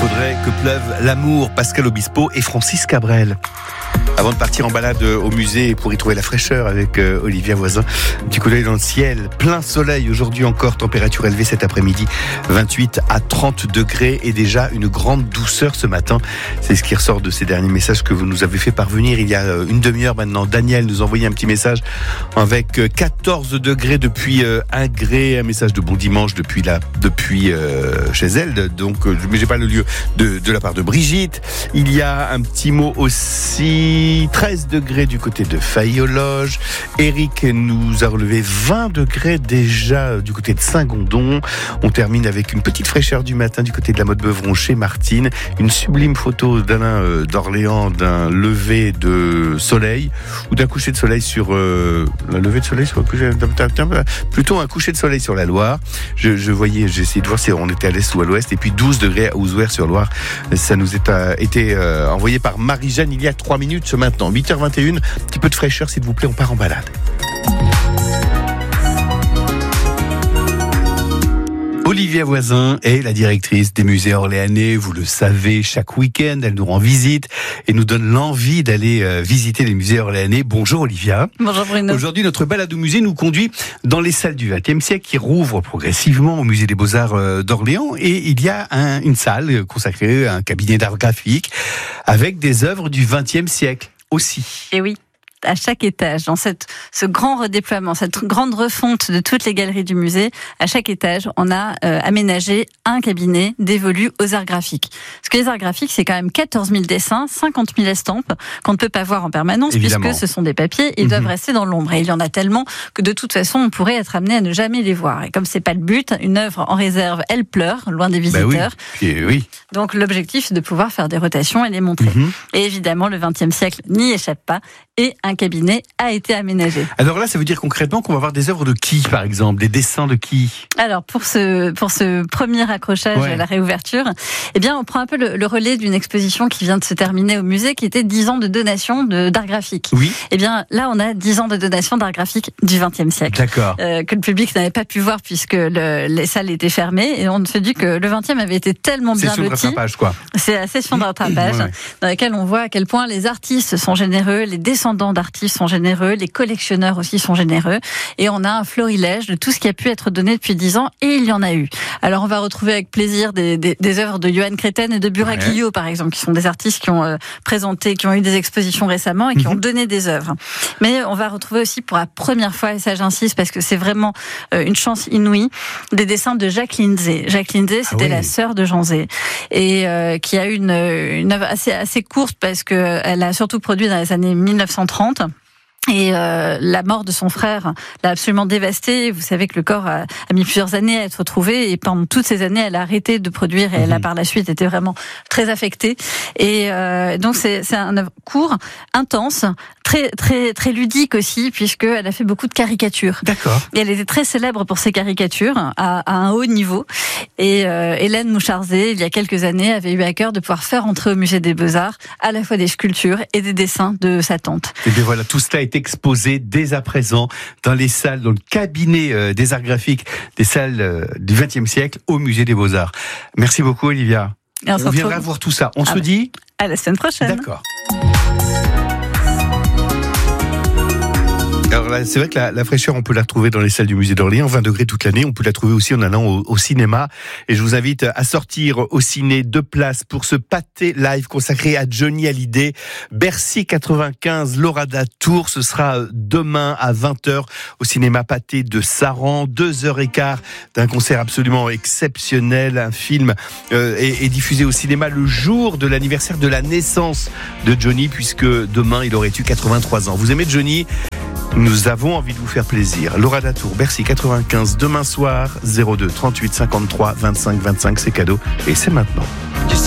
faudrait que pleuve l'amour, Pascal Obispo et Francis Cabrel. Avant de partir en balade au musée pour y trouver la fraîcheur avec Olivia Voisin, un petit coup d'œil dans le ciel, plein soleil aujourd'hui encore, température élevée cet après-midi, 28 à 30 degrés et déjà une grande douceur ce matin. C'est ce qui ressort de ces derniers messages que vous nous avez fait parvenir il y a une demi-heure maintenant. Daniel nous envoyait un petit message avec 14 degrés depuis Ingré, un message de bon dimanche depuis chez elle, donc mais j'ai pas le lieu de la part de Brigitte. Il y a un petit mot aussi, 13 degrés du côté de Faillologe. Eric nous a relevé 20 degrés déjà du côté de Saint-Gondon. On termine avec une petite fraîcheur du matin du côté de la Motte-Beuvron chez Martine. Une sublime photo d'Alain d'Orléans d'un lever de soleil ou d'un coucher de soleil sur un lever de soleil sur plutôt un coucher de soleil sur la Loire. J'ai essayé de voir si on était à l'est ou à l'ouest, et puis 12 degrés à Ouzouer-sur-Loire. Ça nous a été envoyé par Marie-Jeanne il y a 3 minutes maintenant. 8h21, un petit peu de fraîcheur s'il vous plaît, on part en balade. Olivia Voisin est la directrice des musées orléanais, vous le savez, chaque week-end elle nous rend visite et nous donne l'envie d'aller visiter les musées orléanais. Bonjour Olivia. Bonjour Bruno. Aujourd'hui notre balade au musée nous conduit dans les salles du XXe siècle qui rouvrent progressivement au musée des Beaux-Arts d'Orléans, et il y a une salle consacrée à un cabinet d'art graphique avec des œuvres du XXe siècle aussi. Et oui. À chaque étage, dans ce grand redéploiement, cette grande refonte de toutes les galeries du musée, à chaque étage, on a aménagé un cabinet dévolu aux arts graphiques. Parce que les arts graphiques, c'est quand même 14 000 dessins, 50 000 estampes qu'on ne peut pas voir en permanence. Évidemment. Puisque ce sont des papiers, ils doivent rester dans l'ombre. Et il y en a tellement que de toute façon, on pourrait être amené à ne jamais les voir. Et comme c'est pas le but, une œuvre en réserve, elle pleure, loin des visiteurs. Oui. Donc l'objectif, c'est de pouvoir faire des rotations et les montrer. Et évidemment, le XXe siècle n'y échappe pas. Et un cabinet a été aménagé. Alors là, ça veut dire concrètement qu'on va voir des œuvres de qui, par exemple, des dessins de qui? Alors pour ce premier accrochage à la réouverture, eh bien on prend un peu le relais d'une exposition qui vient de se terminer au musée, qui était 10 ans de donation d'art graphique. Oui. Eh bien là, on a 10 ans de donation d'art graphique du XXe siècle. D'accord. Que le public n'avait pas pu voir puisque les salles étaient fermées, et on se dit que le XXe avait été tellement bien loti. C'est session de rattrapage, quoi. C'est la session de rattrapage dans laquelle on voit à quel point les artistes sont généreux, les descendants d'artistes sont généreux, les collectionneurs aussi sont généreux, et on a un florilège de tout ce qui a pu être donné depuis 10 ans, et il y en a eu. Alors on va retrouver avec plaisir des œuvres de Johan Créten et de Burak Guillot, par exemple, qui sont des artistes qui ont présenté, qui ont eu des expositions récemment et qui ont donné des œuvres. Mais on va retrouver aussi pour la première fois, et ça j'insiste parce que c'est vraiment une chance inouïe, des dessins de Jacques Lindsay. Jacques Lindsay, c'était la sœur de Jean Zay, et qui a eu une œuvre assez courte parce que elle a surtout produit dans les années 1930. Et la mort de son frère l'a absolument dévastée. Vous savez que le corps a mis plusieurs années à être retrouvé, et pendant toutes ces années, elle a arrêté de produire, et elle a par la suite été vraiment très affectée. Et donc c'est un œuvre court, intense, très très très ludique aussi, puisque elle a fait beaucoup de caricatures. D'accord. Et elle était très célèbre pour ses caricatures à un haut niveau. Et Hélène Moucharzé, il y a quelques années, avait eu à cœur de pouvoir faire entrer au musée des Beaux-Arts à la fois des sculptures et des dessins de sa tante. Et bien voilà, tout cela est exposé dès à présent dans les salles, dans le cabinet des arts graphiques des salles du XXe siècle au musée des Beaux-Arts. Merci beaucoup Olivia. On viendra voir tout ça. On se dit à la semaine prochaine. D'accord. Alors là, c'est vrai que la fraîcheur, on peut la retrouver dans les salles du musée d'Orléans, 20 degrés toute l'année. On peut la trouver aussi en allant au cinéma. Et je vous invite à sortir au ciné 2 places pour ce pâté live consacré à Johnny Hallyday. Bercy 95, Lorada Tour. Ce sera demain à 20h au cinéma Pâté de Saran. 2h15 d'un concert absolument exceptionnel. Un film est diffusé au cinéma le jour de l'anniversaire de la naissance de Johnny, puisque demain, il aurait eu 83 ans. Vous aimez Johnny ? Nous avons envie de vous faire plaisir. Lorada Tour, Bercy 95, demain soir, 02 38 53 25 25, c'est cadeau. Et c'est maintenant.